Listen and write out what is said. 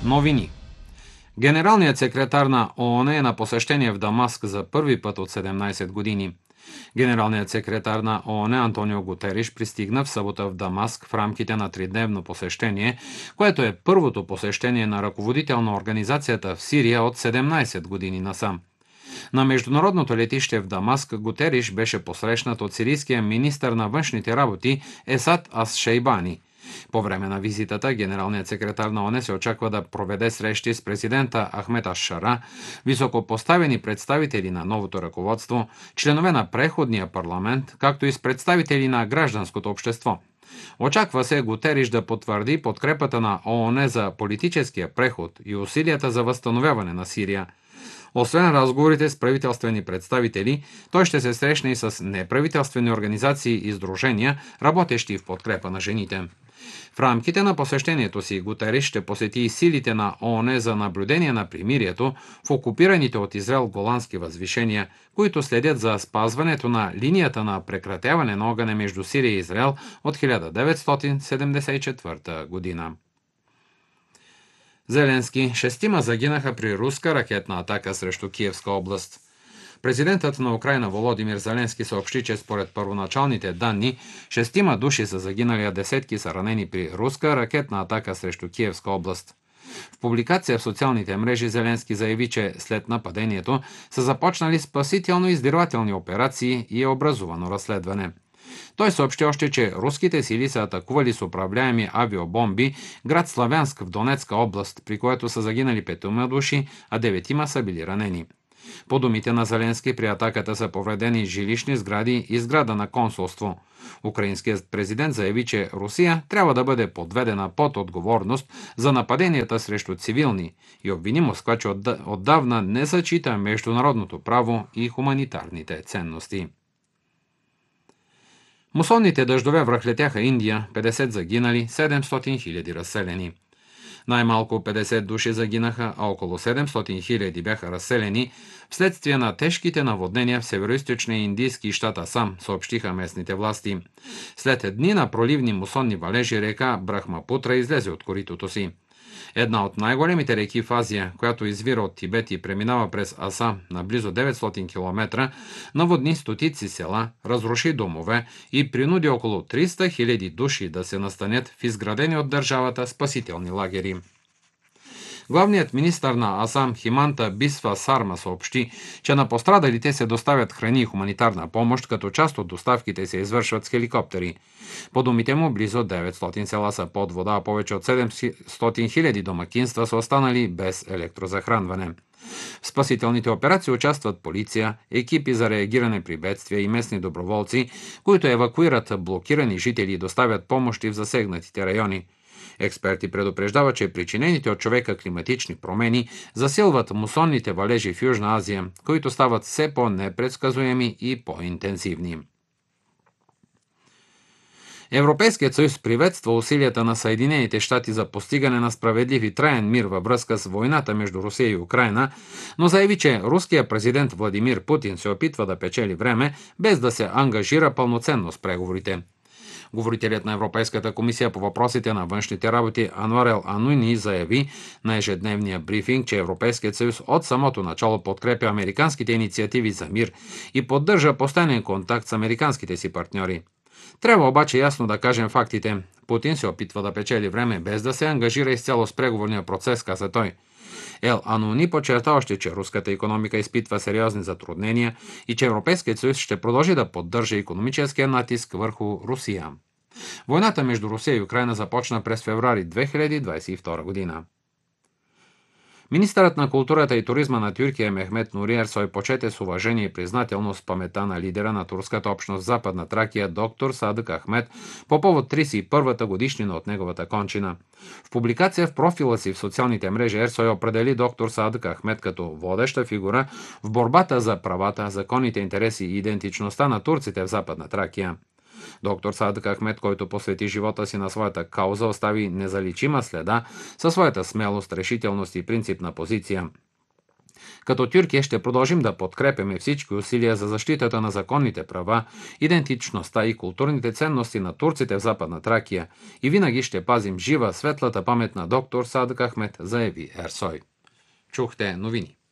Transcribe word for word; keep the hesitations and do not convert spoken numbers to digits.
Новини. Генералният секретар на ООН е на посещение в Дамаск за първи път от седемнайсет години. Генералният секретар на ООН Антонио Гутериш пристигна в събота в Дамаск в рамките на тридневно посещение, което е първото посещение на ръководител на организацията в Сирия от седемнайсет години насам. На международното летище в Дамаск Гутериш беше посрещнат от сирийския министър на външните работи Есад Ас-Шейбани. По време на визитата генералният секретар на ООН се очаква да проведе срещи с президента Ахмед Аш-Шара, високопоставени представители на новото ръководство, членове на преходния парламент, както и с представители на гражданското общество. Очаква се Гутериш да потвърди подкрепата на ООН за политическия преход и усилията за възстановяване на Сирия. Освен разговорите с правителствени представители, той ще се срещне и с неправителствени организации и сдружения, работещи в подкрепа на жените. В рамките на посещението си Гутериш ще посети и силите на ООН за наблюдение на примирието в окупираните от Израел голандски възвишения, които следят за спазването на линията на прекратяване на огъня между Сирия и Израел от хиляда деветстотин седемдесет и четвърта година. Зеленски: шестима загинаха при руска ракетна атака срещу Киевска област. Президентът на Украйна Володимир Зеленски съобщи, че според първоначалните данни шестима души са загинали, а десетки са ранени при руска ракетна атака срещу Киевска област. В публикация в социалните мрежи Зеленски заяви, че след нападението са започнали спасително-издирвателни операции и е образувано разследване. Той съобщи още, че руските сили са атакували с управляеми авиобомби град Славянск в Донецка област, при което са загинали петима души, а деветима са били ранени. По думите на Зеленски, при атаката са повредени жилищни сгради и сграда на консулство. Украинският президент заяви, че Русия трябва да бъде подведена под отговорност за нападенията срещу цивилни и обвини Москва, че отдавна не зачита международното право и хуманитарните ценности. Мусонните дъждове връхлетяха Индия, петдесет загинали, седемстотин хиляди разселени. Най-малко петдесет души загинаха, а около седемстотин хиляди бяха разселени вследствие на тежките наводнения в североизточния индийски щат Асам, съобщиха местните власти. След дни на проливни мусонни валежи река Брахмапутра излезе от коритото си. Една от най-големите реки в Азия, която извира от Тибет и преминава през Асам на близо деветстотин километра, наводни стотици села, разруши домове и принуди около триста хиляди души да се настанят в изградени от държавата спасителни лагери. Главният министър на Асам Химанта Бисва Сарма съобщи, че на пострадалите се доставят храни и хуманитарна помощ, като част от доставките се извършват с хеликоптери. По думите му, близо деветстотин села са под вода, а повече от седемстотин хиляди домакинства са останали без електрозахранване. В спасителните операции участват полиция, екипи за реагиране при бедствия и местни доброволци, които евакуират блокирани жители и доставят помощи в засегнатите райони. Експерти предупреждават, че причинените от човека климатични промени засилват мусонните валежи в Южна Азия, които стават все по-непредсказуеми и по-интензивни. Европейският съюз приветства усилията на Съединените щати за постигане на справедлив и траен мир във връзка с войната между Русия и Украйна, но заяви, че руският президент Владимир Путин се опитва да печели време, без да се ангажира пълноценно с преговорите. Говорителят на Европейската комисия по въпросите на външните работи Ануар Ел Ануни заяви на ежедневния брифинг, че Европейският съюз от самото начало подкрепя американските инициативи за мир и поддържа постоянен контакт с американските си партньори. Трябва обаче ясно да кажем фактите. Путин се опитва да печели време, без да се ангажира изцяло с преговорния процес, каза той. Ел Ануни подчерта още, че руската икономика изпитва сериозни затруднения и че Европейският съюз ще продължи да поддържа икономическия натиск върху Русия. Войната между Русия и Украйна започна през февруари две хиляди двадесет и втора година. Министърът на културата и туризма на Тюркия Мехмет Нури Ерсой почете с уважение и признателност паметта на лидера на турската общност в Западна Тракия доктор Садък Ахмет по повод тридесет и първата годишнина от неговата кончина. В публикация в профила си в социалните мрежи Ерсой определи доктор Садък Ахмет като водеща фигура в борбата за правата, законните интереси и идентичността на турците в Западна Тракия. Доктор Садък Ахмет, който посвети живота си на своята кауза, остави незаличима следа със своята смелост, решителност и принципна позиция. Като Тюркия ще продължим да подкрепяме всички усилия за защитата на законните права, идентичността и културните ценности на турците в Западна Тракия и винаги ще пазим жива светлата памет на доктор Садък Ахмет, заяви Ерсой. Чухте новини.